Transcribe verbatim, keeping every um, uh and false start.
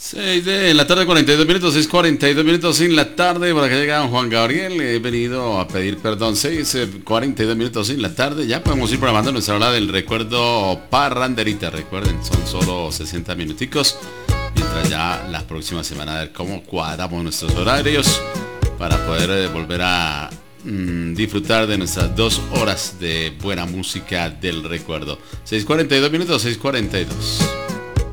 seis de la tarde, cuarenta y dos minutos, seis cuarenta y dos minutos en la tarde, para que llega Juan Gabriel, he venido a pedir perdón, seis cuarenta y dos minutos en la tarde, ya podemos ir programando nuestra hora del recuerdo parranderita, recuerden, son solo sesenta minuticos, mientras ya la próxima semana a ver cómo cuadramos nuestros horarios, para poder eh, volver a mmm, disfrutar de nuestras dos horas de buena música del recuerdo, seis cuarenta y dos minutos, seis cuarenta y dos.